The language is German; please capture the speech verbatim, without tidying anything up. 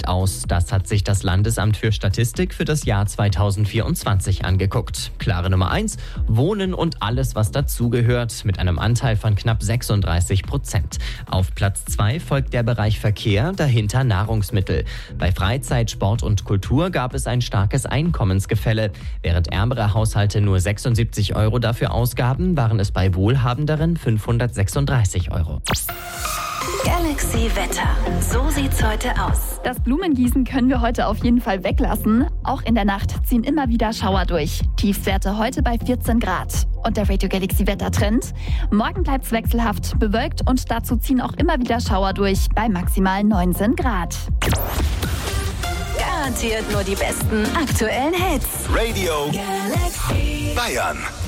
stark aus. Das hat sich das Landesamt für Statistik für das Jahr zweitausendvierundzwanzig angeguckt. Klare Nummer eins, Wohnen und alles, was dazugehört, mit einem Anteil von knapp sechsunddreißig Prozent. Auf Platz zwei folgt der Bereich Verkehr, dahinter Nahrungsmittel. Bei Freizeit, Sport und Kultur gab es ein starkes Einkommensgefälle. Während ärmere Haushalte nur sechsundsiebzig Euro dafür ausgaben, waren es bei wohlhabenderen fünfhundertsechsunddreißig Euro. Galaxy Wetter. So sieht's heute aus. Das Blumengießen können wir heute auf jeden Fall weglassen. Auch in der Nacht ziehen immer wieder Schauer durch. Tiefstwerte heute bei vierzehn Grad. Und der Radio Galaxy Wettertrend? Morgen bleibt's wechselhaft, bewölkt und dazu ziehen auch immer wieder Schauer durch bei maximal neunzehn Grad. Garantiert nur die besten aktuellen Hits. Radio Galaxy Bayern.